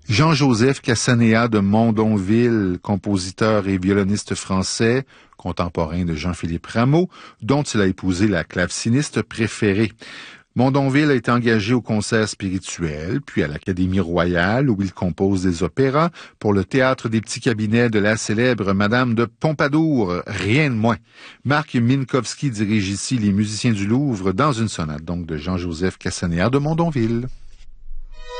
Jean-Joseph Cassanéa de Mondonville, compositeur et violoniste français, contemporain de Jean-Philippe Rameau, dont il a épousé la claveciniste préférée. Mondonville a été engagé au concert spirituel, puis à l'Académie royale, où il compose des opéras pour le théâtre des petits cabinets de la célèbre Madame de Pompadour, rien de moins. Marc Minkowski dirige ici les musiciens du Louvre dans une sonate donc de Jean-Joseph Cassanéa de Mondonville.